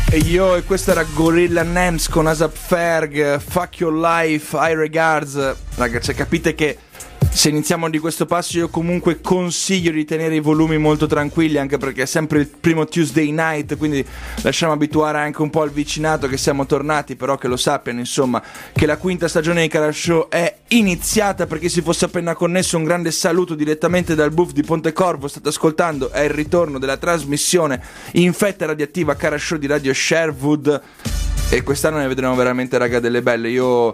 E questa era Gorilla Nams con ASAP Ferg, Fuck Your Life, I Regards. Ragazzi, capite che se iniziamo di questo passo io comunque consiglio di tenere i volumi molto tranquilli, anche perché è sempre il primo Tuesday night, quindi lasciamo abituare anche un po' il vicinato che siamo tornati, però che lo sappiano insomma che la quinta stagione di Kara Show è iniziata. Per chi si fosse appena connesso, un grande saluto direttamente dal Buff di Pontecorvo. State ascoltando, è il ritorno della trasmissione Infetta Radioattiva Kara Show di Radio Sherwood, e quest'anno ne vedremo veramente, raga, delle belle.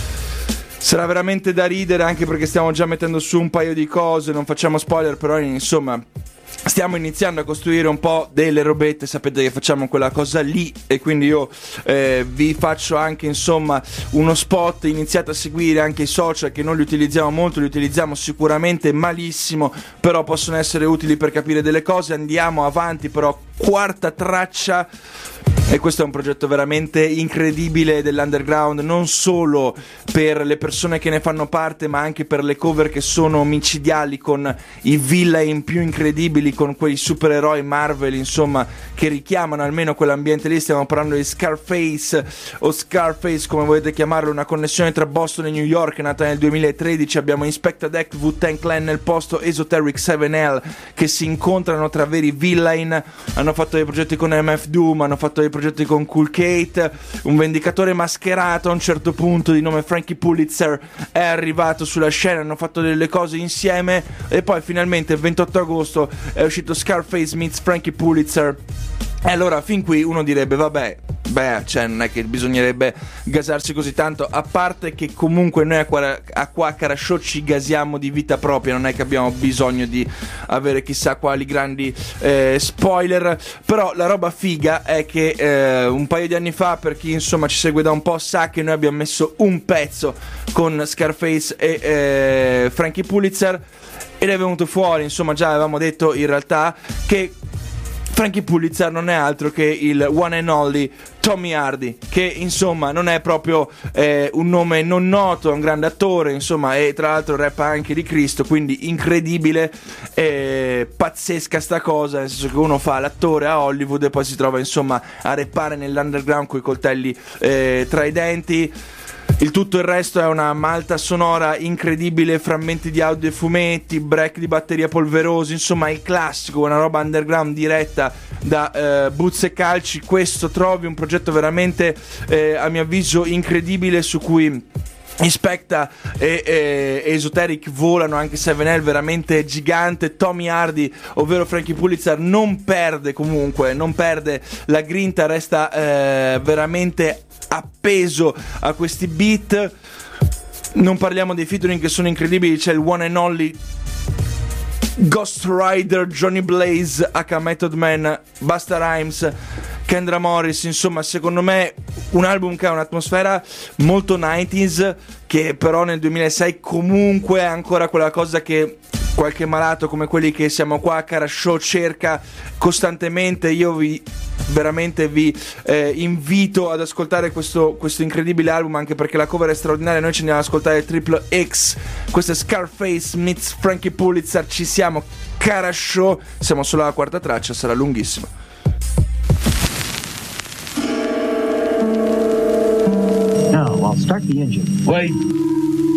Sarà veramente da ridere, anche perché stiamo già mettendo su un paio di cose, non facciamo spoiler, però insomma stiamo iniziando a costruire un po' delle robette. Sapete che facciamo quella cosa lì, e quindi io vi faccio anche insomma uno spot. Iniziate a seguire anche i social, che non li utilizziamo molto, li utilizziamo sicuramente malissimo, però possono essere utili per capire delle cose. Andiamo avanti, però quarta traccia. E questo è un progetto veramente incredibile dell'underground, non solo per le persone che ne fanno parte, ma anche per le cover che sono micidiali, con i villain più incredibili, con quei supereroi Marvel, insomma, che richiamano almeno quell'ambiente lì. Stiamo parlando di Scarface, o Scarface come volete chiamarlo, una connessione tra Boston e New York nata nel 2013. Abbiamo Inspector Deck, Wu-Tang Clan nel posto, Esoteric 7L che si incontrano tra veri villain. Hanno fatto dei progetti con MF Doom, hanno fatto dei progetti con Cool Kate, un vendicatore mascherato a un certo punto di nome Frankie Pulitzer è arrivato sulla scena, hanno fatto delle cose insieme, e poi finalmente il 28 agosto è uscito Scarface meets Frankie Pulitzer. E allora fin qui uno direbbe cioè non è che bisognerebbe gasarsi così tanto, a parte che comunque noi qua a Kara Show ci gasiamo di vita propria, non è che abbiamo bisogno di avere chissà quali grandi spoiler. Però la roba figa è che un paio di anni fa, per chi insomma ci segue da un po' sa che noi abbiamo messo un pezzo con Scarface e Frankie Pulitzer, ed è venuto fuori, insomma già avevamo detto in realtà, che Frankie Pulitzer non è altro che il one and only Tommy Hardy, che insomma non è proprio un nome non noto, è un grande attore, insomma, e tra l'altro rappa anche di Cristo, quindi incredibile, pazzesca sta cosa, nel senso che uno fa l'attore a Hollywood e poi si trova insomma a rappare nell'underground coi coltelli tra i denti. Il tutto il resto è una malta sonora incredibile, frammenti di audio e fumetti, break di batteria polverosi, insomma il classico, una roba underground diretta da Boots e Calci. Questo trovi un progetto veramente a mio avviso incredibile, su cui Inspecta e Esoteric volano, anche 7L veramente gigante. Tommy Hardy, ovvero Frankie Pulitzer, non perde la grinta, resta veramente appeso a questi beat. Non parliamo dei featuring che sono incredibili, c'è il one and only Ghost Rider, Johnny Blaze, H Method Man, Busta Rhymes, Kendra Morris. Insomma, secondo me un album che ha un'atmosfera molto 90s, che però nel 2006 comunque è ancora quella cosa che qualche malato come quelli che siamo qua a Kara Show cerca costantemente. Io veramente vi invito ad ascoltare questo incredibile album, anche perché la cover è straordinaria. Noi ci andiamo ad ascoltare Triple X, questo è Scarface meets Frankie Pulitzer. Ci siamo, Kara Show, siamo solo alla quarta traccia, sarà lunghissimo. Now I'll start the engine. Wait.